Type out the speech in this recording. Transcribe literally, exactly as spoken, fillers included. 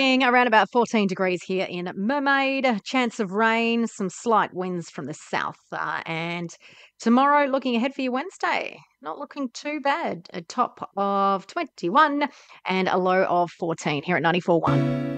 feeling around about fourteen degrees here in Mermaid. A chance of rain, some slight winds from the south. Uh, and tomorrow, looking ahead for your Wednesday, not looking too bad. A top of twenty-one and a low of fourteen here at ninety-four point one.